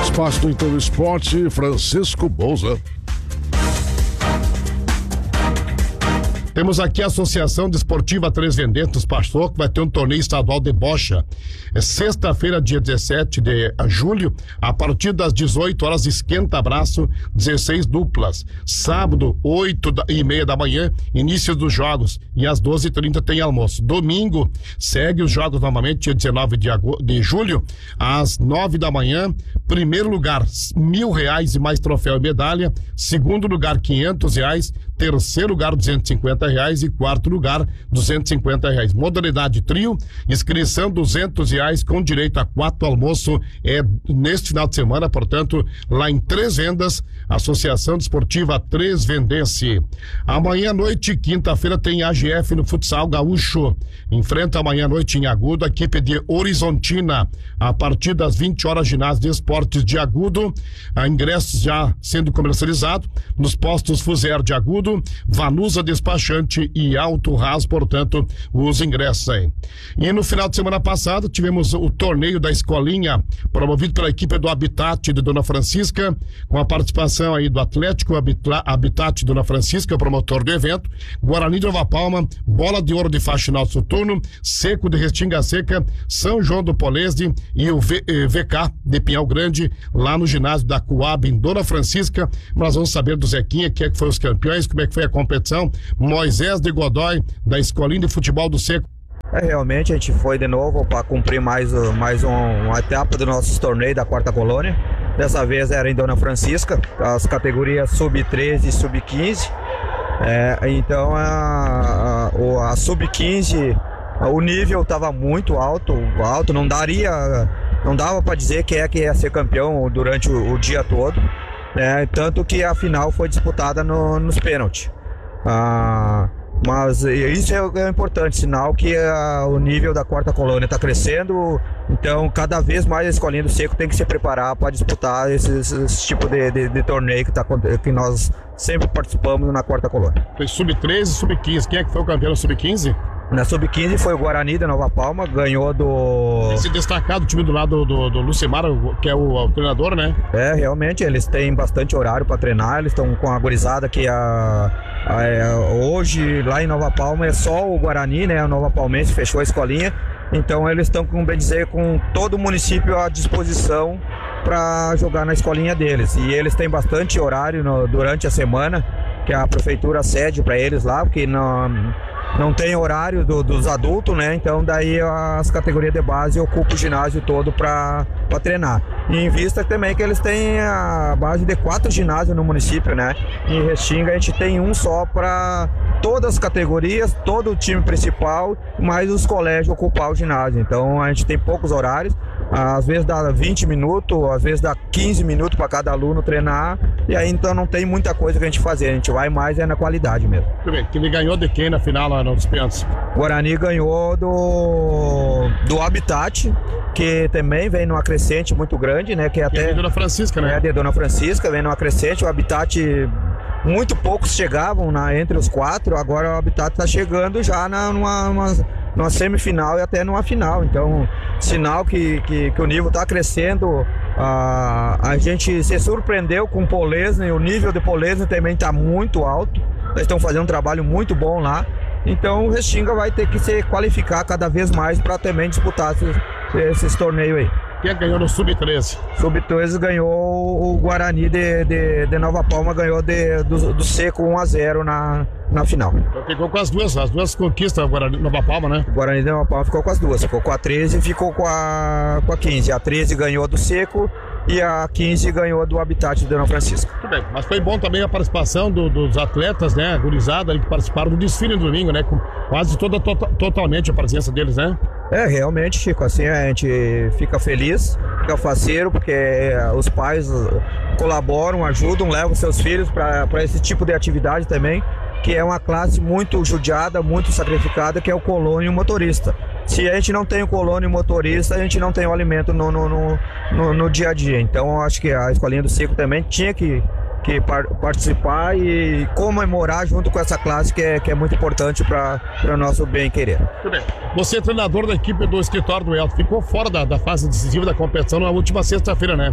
Espaço do Então Esporte, Francisco Bouza. Temos aqui a Associação Desportiva Três Vendetos Pastor, que vai ter um torneio estadual de bocha. É sexta-feira, dia 17 de julho, a partir das 18 horas, esquenta-braço, 16 duplas. Sábado, 8h30 da manhã, início dos jogos. E às 12h30 tem almoço. Domingo, segue os jogos novamente, dia 19 de julho, às 9 da manhã. Primeiro lugar, R$1.000 e mais troféu e medalha. Segundo lugar, R$500. Terceiro lugar, R$250 e quarto lugar, R$250. Modalidade trio, inscrição R$200 com direito a 4 almoço neste final de semana, portanto, lá em Três Vendas, Associação Desportiva Três Vendense. Amanhã à noite, quinta-feira, tem AGF no futsal gaúcho. Enfrenta amanhã à noite em Agudo a equipe de Horizontina. A partir das 20 horas, ginásio de esportes de Agudo. Ingressos já sendo comercializados nos postos Fuser de Agudo, Vanusa Despachante e Alto Ras, portanto, os ingressos aí. E no final de semana passada tivemos o torneio da escolinha, promovido pela equipe do Habitat de Dona Francisca, com a participação aí do Atlético Habitat Dona Francisca, promotor do evento, Guarani de Nova Palma, Bola de Ouro de Faxinal Soturno, Seco de Restinga Seca, São João do Polese e o VK de Pinhal Grande, lá no ginásio da Coab em Dona Francisca. Nós vamos saber do Zequinha, quem é que foi os campeões, como é que foi a competição. Moisés de Godoy, da Escolinha de Futebol do Seco. Realmente a gente foi de novo para cumprir mais uma etapa do nosso torneio da quarta colônia. Dessa vez era em Dona Francisca, as categorias sub-13 e sub-15. Então a sub-15, o nível estava muito alto, não dava para dizer quem é que ia ser campeão durante o dia todo. Tanto que a final foi disputada nos pênaltis. Mas isso é importante, sinal que o nível da quarta colônia está crescendo. Então cada vez mais a Escolinha do Seco tem que se preparar para disputar esse tipo de torneio que nós sempre participamos na quarta colônia. Foi sub-13 e sub-15. Quem é que foi o campeão sub-15? Na sub-15 foi o Guarani de Nova Palma, ganhou do... Esse destacado time do lado do Lucimar, que é o treinador, né? Realmente, eles têm bastante horário para treinar, eles estão com a gurizada que hoje lá em Nova Palma é só o Guarani, né? A Nova Palmense fechou a escolinha, então eles estão, como bem dizer, com todo o município à disposição para jogar na escolinha deles. E eles têm bastante horário durante a semana, que a prefeitura cede para eles lá, porque não tem horário dos adultos, né? Então daí as categorias de base ocupam o ginásio todo para treinar. E em vista também que eles têm a base de 4 ginásios no município, né? Em Restinga a gente tem um só para todas as categorias, todo o time principal, mais os colégios ocupar o ginásio. Então a gente tem poucos horários. Às vezes dá 20 minutos, às vezes dá 15 minutos para cada aluno treinar, e aí então não tem muita coisa que a gente fazer, a gente vai mais na qualidade mesmo. Muito bem, que ele ganhou de quem na final lá nos pênaltis? Guarani ganhou do Habitat, que também vem numa crescente muito grande, né? Que até é de Dona Francisca, né? É de Dona Francisca, vem numa crescente, o Habitat... Muito poucos chegavam entre os 4, agora o Habitat está chegando já numa semifinal e até numa final. Então, sinal que o nível está crescendo. A gente se surpreendeu com o Polesne, o nível de Polesne também está muito alto. Eles estão fazendo um trabalho muito bom lá. Então, o Restinga vai ter que se qualificar cada vez mais para também disputar esses torneios aí. Quem ganhou no Sub-13? Sub-13 ganhou o Guarani de Nova Palma, ganhou do Seco 1-0 na final. Então ficou com as duas conquistas, o Guarani de Nova Palma, né? O Guarani de Nova Palma ficou com as duas, ficou com a 13 e ficou com a 15. A 13 ganhou do Seco e a 15 ganhou do Habitat de Dona Francisca. Tudo bem, mas foi bom também a participação dos atletas, né? Gurizada que participaram do desfile no domingo, né? Com quase totalmente a presença deles, né? Realmente, Chico, assim a gente fica feliz, fica faceiro, porque os pais colaboram, ajudam, levam seus filhos para esse tipo de atividade também, que é uma classe muito judiada, muito sacrificada, que é o colono e o motorista. Se a gente não tem o colono e o motorista, a gente não tem o alimento no dia a dia. Então, eu acho que a Escolinha do Seco também tinha que participar e comemorar junto com essa classe que é muito importante para o nosso bem-querer. Muito bem. Você é treinador da equipe do escritório do Elton, ficou fora da fase decisiva da competição na última sexta-feira, né?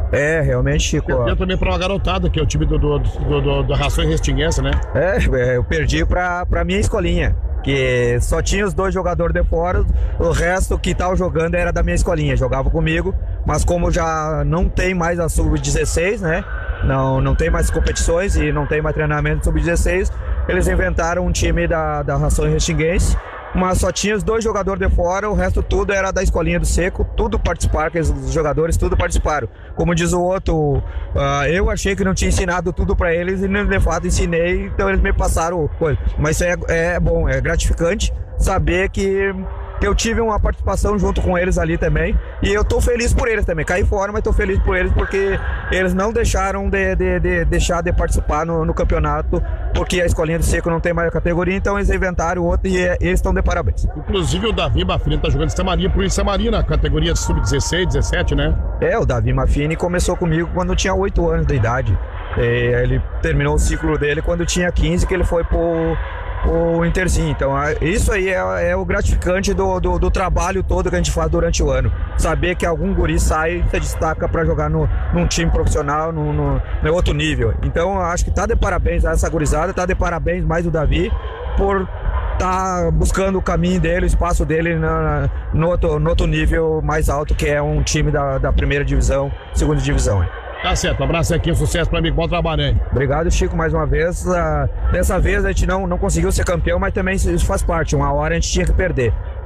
Realmente, Chico. Perdeu também pra uma garotada, que é o time da Rações Restinguense, né? Eu perdi pra minha escolinha, que só tinha os 2 jogadores de fora, o resto que tava jogando era da minha escolinha, jogava comigo, mas como já não tem mais a Sub-16, né? Não tem mais competições e não tem mais treinamento Sub-16, eles inventaram um time da Rações Restinguense, mas só tinha os 2 jogadores de fora, o resto tudo era da escolinha do Seco, tudo participaram, os jogadores tudo participaram. Como diz o outro, eu achei que não tinha ensinado tudo para eles e de fato ensinei, então eles me passaram coisa. Mas isso é bom, é gratificante saber que eu tive uma participação junto com eles ali também, e eu tô feliz por eles também, caí fora, mas tô feliz por eles porque eles não deixaram deixar de participar no campeonato, porque a escolinha do Seco não tem mais a categoria, então eles inventaram outro e eles estão de parabéns. Inclusive o Davi Mafini tá jogando em Samaria, por isso Samaria na categoria Sub-16, 17, né? O Davi Mafini começou comigo quando tinha 8 anos de idade, ele terminou o ciclo dele quando tinha 15, que ele foi o Intersim. Então isso aí é o gratificante do trabalho todo que a gente faz durante o ano, saber que algum guri sai e se destaca para jogar num time profissional, no outro nível. Então acho que tá de parabéns a essa gurizada, tá de parabéns mais o Davi por tá buscando o caminho dele, o espaço dele no outro nível mais alto, que é um time da primeira divisão, segunda divisão. Tá certo, um abraço aqui, sucesso pra mim, bom trabalho aí. Obrigado, Chico, mais uma vez. Dessa vez a gente não conseguiu ser campeão, mas também isso faz parte. Uma hora a gente tinha que perder.